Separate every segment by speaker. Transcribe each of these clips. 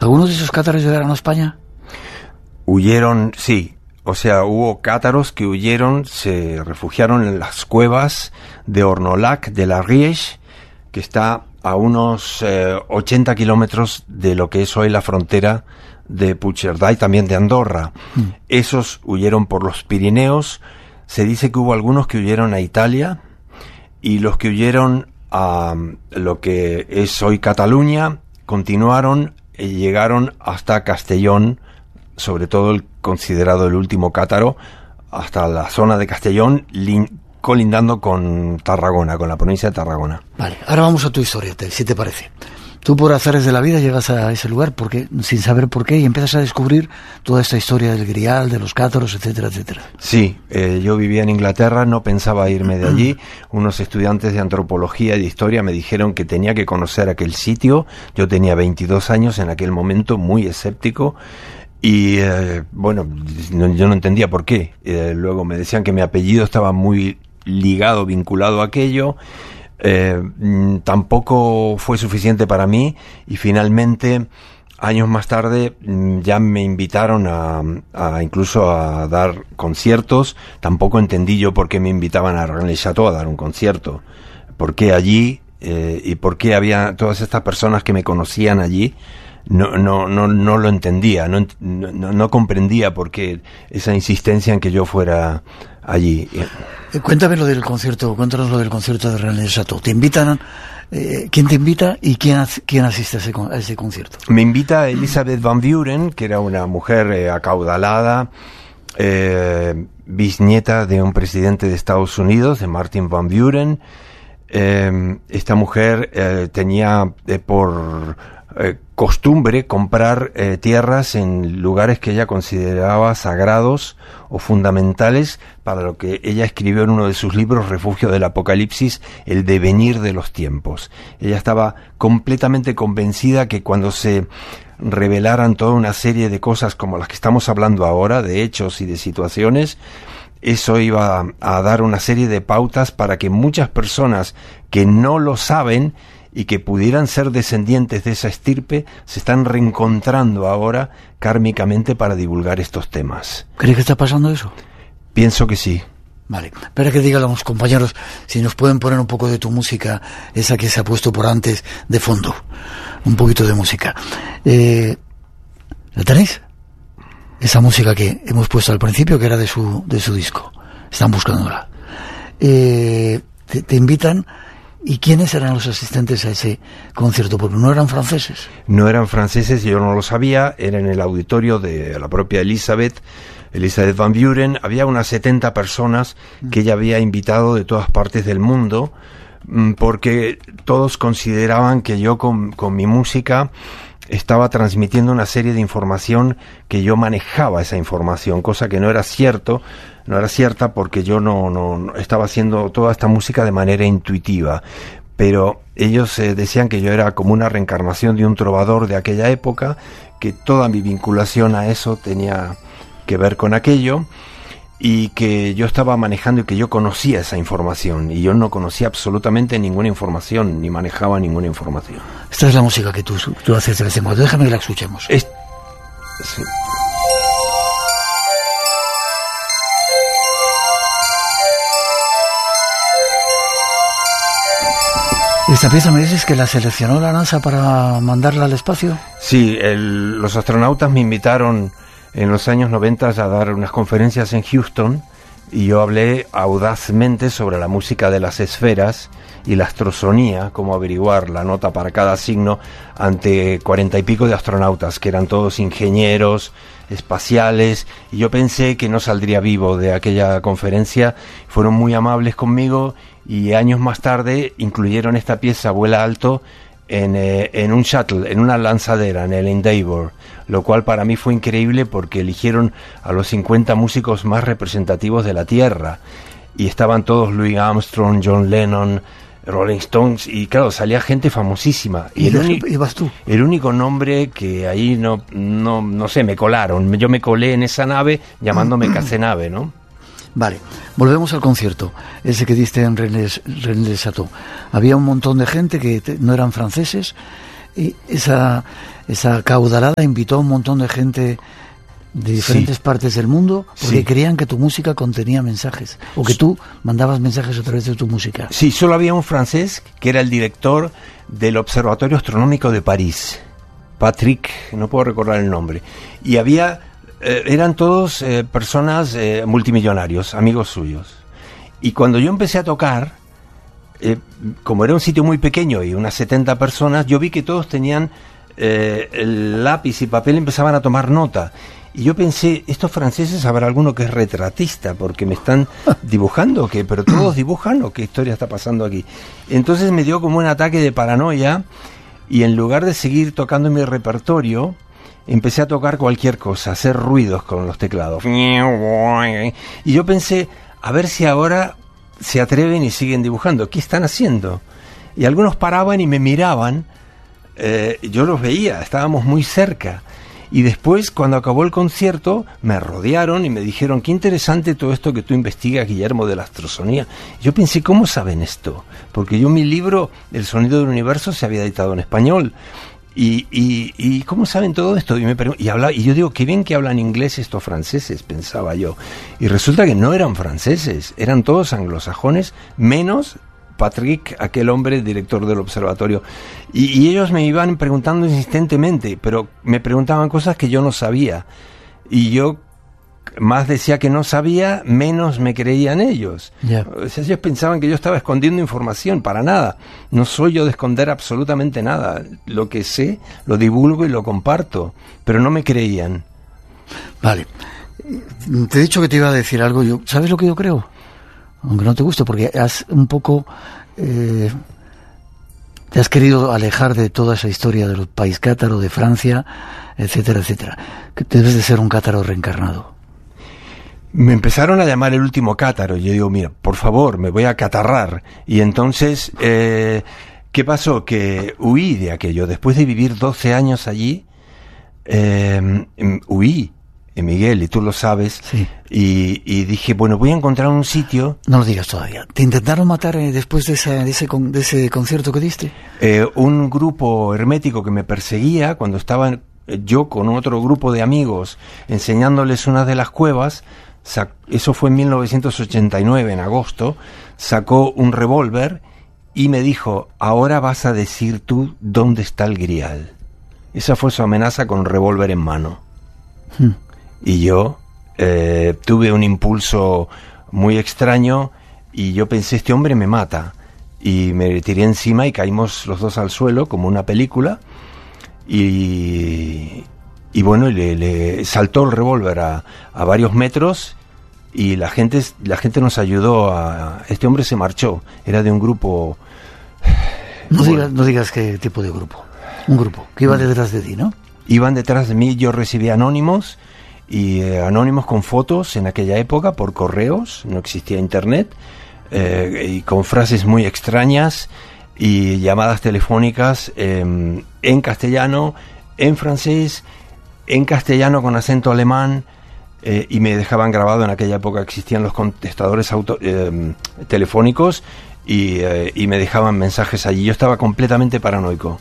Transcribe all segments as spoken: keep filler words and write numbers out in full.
Speaker 1: ¿Algunos de esos cátaros llegaron a España?
Speaker 2: Huyeron, sí. O sea, hubo cátaros que huyeron, se refugiaron en las cuevas de Ornolac de la Riche, que está a unos eh, ochenta kilómetros de lo que es hoy la frontera de Puigcerdá y también de Andorra. Mm. Esos huyeron por los Pirineos. Se dice que hubo algunos que huyeron a Italia, y los que huyeron a lo que es hoy Cataluña continuaron y llegaron hasta Castellón, sobre todo el considerado el último cátaro, hasta la zona de Castellón, lin, colindando con Tarragona, con la provincia de Tarragona.
Speaker 1: Vale, ahora vamos a tu historia, si te parece. Tú, por azares de la vida, llegas a ese lugar porque, sin saber por qué, y empiezas a descubrir toda esta historia del grial, de los cátaros, etcétera, etcétera.
Speaker 2: Sí, eh, yo vivía en Inglaterra, no pensaba irme de allí. Unos estudiantes de antropología y de historia me dijeron que tenía que conocer aquel sitio. Yo tenía veintidós años en aquel momento, muy escéptico. Y, eh, bueno, no, yo no entendía por qué. Eh, luego me decían que mi apellido estaba muy ligado, vinculado a aquello. Eh, tampoco fue suficiente para mí, y finalmente años más tarde ya me invitaron a, a incluso a dar conciertos. Tampoco entendí yo por qué me invitaban a Rennes-le-Château a dar un concierto, por qué allí, eh, y por qué había todas estas personas que me conocían allí. No, no, no, no lo entendía, no, no, no comprendía por qué esa insistencia en que yo fuera allí.
Speaker 1: Eh, cuéntame lo del concierto, cuéntanos lo del concierto de Rennes-le-Château. ¿Te invitan? Eh, ¿Quién te invita y quién, quién asiste a ese, a ese concierto?
Speaker 2: Me invita Elisabeth Van Buren, que era una mujer eh, acaudalada, eh, bisnieta de un presidente de Estados Unidos, de Martin Van Buren. Eh, esta mujer eh, tenía eh, por eh, costumbre comprar eh, tierras en lugares que ella consideraba sagrados o fundamentales para lo que ella escribió en uno de sus libros, Refugio del Apocalipsis, el devenir de los tiempos. Ella estaba completamente convencida que cuando se revelaran toda una serie de cosas como las que estamos hablando ahora, de hechos y de situaciones, eso iba a, a dar una serie de pautas para que muchas personas que no lo saben y que pudieran ser descendientes de esa estirpe, se están reencontrando ahora kármicamente para divulgar estos temas.
Speaker 1: ¿Crees que está pasando eso?
Speaker 2: Pienso que sí.
Speaker 1: Vale, espera que digan los compañeros si nos pueden poner un poco de tu música, esa que se ha puesto por antes de fondo, un poquito de música. Eh, ¿La tenéis? Esa música que hemos puesto al principio, que era de su de su disco. Están buscándola. Eh, te, te invitan. ¿Y quiénes eran los asistentes a ese concierto? Porque no eran franceses.
Speaker 2: No eran franceses, yo no lo sabía. Era en el auditorio de la propia Elisabeth, Elisabeth Van Buren. Había unas setenta personas que ella había invitado de todas partes del mundo, porque todos consideraban que yo con, con mi música estaba transmitiendo una serie de información, que yo manejaba esa información, cosa que no era cierto, no era cierta porque yo no, no, no estaba haciendo toda esta música de manera intuitiva. Pero ellos eh, decían que yo era como una reencarnación de un trovador de aquella época, que toda mi vinculación a eso tenía que ver con aquello, y que yo estaba manejando y que yo conocía esa información, y yo no conocía absolutamente ninguna información, ni manejaba ninguna información.
Speaker 1: Esta es la música que tú, tú haces de vez en cuando. Déjame que la escuchemos.
Speaker 2: Es... Sí.
Speaker 1: ¿Esta pieza me dices que la seleccionó la NASA para mandarla al espacio?
Speaker 2: Sí, el, los astronautas me invitaron en los años noventa a dar unas conferencias en Houston, y yo hablé audazmente sobre la música de las esferas y la astrosonía, cómo averiguar la nota para cada signo, ante cuarenta y pico de astronautas, que eran todos ingenieros espaciales, y yo pensé que no saldría vivo de aquella conferencia. Fueron muy amables conmigo, y años más tarde incluyeron esta pieza, Vuela Alto, en, eh, en un shuttle, en una lanzadera, en el Endeavour, lo cual para mí fue increíble porque eligieron a los cincuenta músicos más representativos de la Tierra, y estaban todos Louis Armstrong, John Lennon, Rolling Stones, y claro, salía gente famosísima.
Speaker 1: ¿Y,
Speaker 2: y el, único,
Speaker 1: ibas tú?
Speaker 2: El único nombre que ahí no, no, no sé, me colaron. Yo me colé en esa nave llamándome Cazenave, ¿no?
Speaker 1: Vale, volvemos al concierto, ese que diste en Rennes-le-Château. Había un montón de gente que te, no eran franceses. y esa, esa caudalada invitó a un montón de gente de diferentes sí. partes del mundo, porque sí. creían que tu música contenía mensajes, o que tú mandabas mensajes a través de tu música.
Speaker 2: Sí, solo había un francés que era el director del Observatorio Astronómico de París, Patrick, no puedo recordar el nombre, y había, eh, eran todos eh, personas eh, multimillonarios, amigos suyos. Y cuando yo empecé a tocar, eh, como era un sitio muy pequeño y unas setenta personas, yo vi que todos tenían eh, el lápiz y papel y empezaban a tomar nota. Y yo pensé, estos franceses, habrá alguno que es retratista, porque me están dibujando, ¿o qué? ¿Pero todos dibujan o qué historia está pasando aquí? Entonces me dio como un ataque de paranoia, y en lugar de seguir tocando mi repertorio, empecé a tocar cualquier cosa, hacer ruidos con los teclados. Y yo pensé, a ver si ahora se atreven y siguen dibujando. ¿Qué están haciendo? Y algunos paraban y me miraban, eh, yo los veía, estábamos muy cerca. Y después, cuando acabó el concierto, me rodearon y me dijeron, qué interesante todo esto que tú investigas, Guillermo, de la astrosonía. Yo pensé, ¿cómo saben esto? Porque yo mi libro, El sonido del universo, se había editado en español. Y, y, y ¿cómo saben todo esto? Y, me y, habla, y yo digo, qué bien que hablan inglés estos franceses, pensaba yo. Y resulta que no eran franceses, eran todos anglosajones, menos Patrick, aquel hombre, director del observatorio. Y, y ellos me iban preguntando insistentemente, pero me preguntaban cosas que yo no sabía. Y yo más decía que no sabía, menos me creían ellos. Yeah. O sea, ellos pensaban que yo estaba escondiendo información, para nada. No soy yo de esconder absolutamente nada. Lo que sé, lo divulgo y lo comparto, pero no me creían.
Speaker 1: Vale. Te he dicho que te iba a decir algo. Yo, ¿sabes lo que yo creo? Aunque no te guste, porque has un poco eh, te has querido alejar de toda esa historia del país cátaro, de Francia, etcétera, etcétera. Que debes de ser un cátaro reencarnado.
Speaker 2: Me empezaron a llamar el último cátaro. Yo digo, mira, por favor, me voy a catarrar. Y entonces, eh, ¿qué pasó? Que huí de aquello. Después de vivir doce años allí, eh, huí. Miguel, y tú lo sabes,
Speaker 1: sí.
Speaker 2: y, y dije, bueno, voy a encontrar un sitio...
Speaker 1: No lo digas todavía. ¿Te intentaron matar eh, después de, esa, de, ese con, de ese concierto que diste?
Speaker 2: Eh, un grupo hermético que me perseguía, cuando estaba yo con otro grupo de amigos enseñándoles una de las cuevas, sac, eso fue en mil novecientos ochenta y nueve, en agosto, sacó un revólver y me dijo, ahora vas a decir tú dónde está el grial. Esa fue su amenaza con revólver en mano. Hmm. Y yo eh, tuve un impulso muy extraño y yo pensé, este hombre me mata. Y me tiré encima y caímos los dos al suelo como una película. Y, y bueno, le, le saltó el revólver a, a varios metros y la gente, la gente nos ayudó. A, este hombre se marchó, era de un grupo...
Speaker 1: No, bueno, digas, no digas qué tipo de grupo. Un grupo que iba detrás de ti, ¿no?
Speaker 2: Iban detrás de mí, yo recibía anónimos. Y eh, anónimos con fotos en aquella época por correos, no existía internet, eh, y con frases muy extrañas y llamadas telefónicas eh, en castellano, en francés, en castellano con acento alemán, eh, y me dejaban grabado. En aquella época existían los contestadores auto, eh, telefónicos y, eh, y me dejaban mensajes allí. Yo estaba completamente paranoico.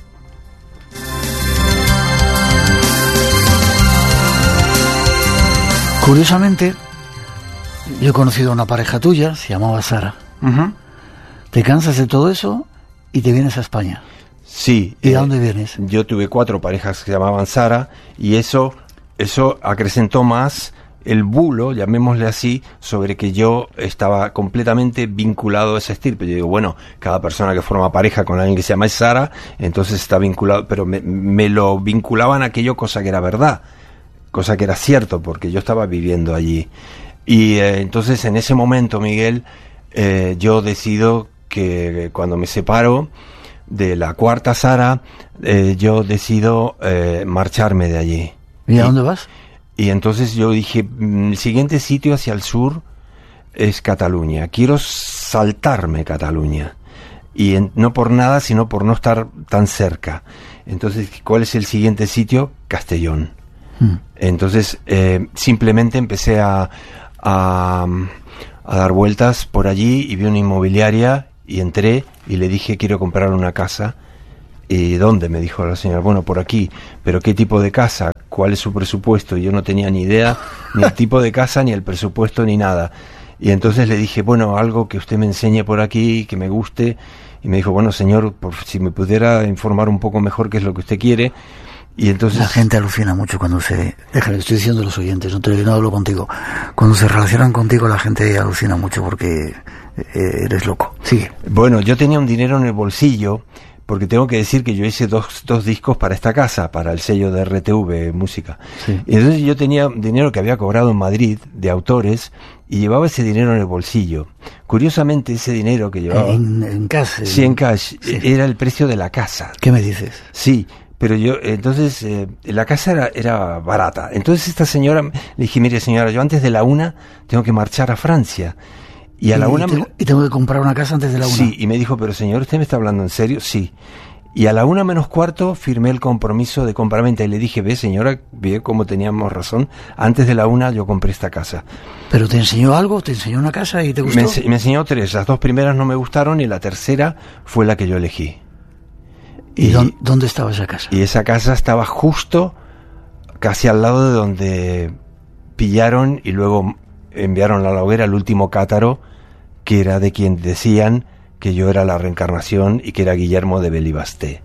Speaker 1: Curiosamente, yo he conocido a una pareja tuya, se llamaba Sara.
Speaker 2: Uh-huh.
Speaker 1: Te cansas de todo eso y te vienes a España.
Speaker 2: Sí.
Speaker 1: ¿Y eh, a dónde vienes?
Speaker 2: Yo tuve cuatro parejas que se llamaban Sara y eso, eso acrecentó más el bulo, llamémosle así, sobre que yo estaba completamente vinculado a esa estirpe. Yo digo, bueno, cada persona que forma pareja con alguien que se llama Sara, entonces está vinculado, pero me, me lo vinculaban a aquello, cosa que era verdad. Cosa que era cierto, porque yo estaba viviendo allí. Y eh, entonces en ese momento, Miguel, eh, yo decido que cuando me separo de la cuarta Sara, eh, yo decido eh, marcharme de allí.
Speaker 1: ¿Y a dónde vas?
Speaker 2: Y entonces yo dije, el siguiente sitio hacia el sur es Cataluña. Quiero saltarme Cataluña. Y en, no por nada, sino por no estar tan cerca. Entonces, ¿cuál es el siguiente sitio? Castellón. Entonces eh, simplemente empecé a, a, a dar vueltas por allí y vi una inmobiliaria y entré y le dije, quiero comprar una casa ¿Y dónde? Me dijo la señora. Bueno, por aquí. ¿Pero qué tipo de casa? ¿Cuál es su presupuesto? Y yo no tenía ni idea, ni el tipo de casa, ni el presupuesto, ni nada. Y entonces le dije, bueno, algo que usted me enseñe por aquí, que me guste. Y me dijo, bueno, señor, por si me pudiera informar un poco mejor qué es lo que usted quiere. Y entonces...
Speaker 1: La gente alucina mucho cuando se... Déjale, estoy diciendo a los oyentes, no, te, no hablo contigo. Cuando se relacionan contigo la gente alucina mucho porque eres loco. Sigue.
Speaker 2: Bueno, yo tenía un dinero en el bolsillo, porque tengo que decir que yo hice dos, dos discos para esta casa, para el sello de R T V Música. Sí. Y entonces yo tenía dinero que había cobrado en Madrid de autores y llevaba ese dinero en el bolsillo. Curiosamente, ese dinero que llevaba...
Speaker 1: En, en cash.
Speaker 2: Sí, en cash. Sí. Era el precio de la casa.
Speaker 1: ¿Qué me dices?
Speaker 2: Sí. Pero yo, entonces, eh, la casa era, era barata. Entonces esta señora, le dije, mire señora, yo antes de la una tengo que marchar a Francia. Y a la una...
Speaker 1: ¿Y tengo, ¿Y tengo que comprar una casa antes de la una?
Speaker 2: Sí, y me dijo, pero señor, ¿usted me está hablando en serio? Sí. Y a la una menos cuarto firmé el compromiso de compraventa y le dije, ve señora, ve cómo teníamos razón, antes de la una yo compré esta casa.
Speaker 1: ¿Pero te enseñó algo? ¿Te enseñó una casa y te gustó?
Speaker 2: Me, ense- me enseñó tres, las dos primeras no me gustaron y la tercera fue la que yo elegí.
Speaker 1: ¿Y, ¿Y dónde estaba esa casa?
Speaker 2: Y esa casa estaba justo casi al lado de donde pillaron y luego enviaron a la hoguera el último cátaro, que era de quien decían que yo era la reencarnación y que era Guillermo de Belibasté.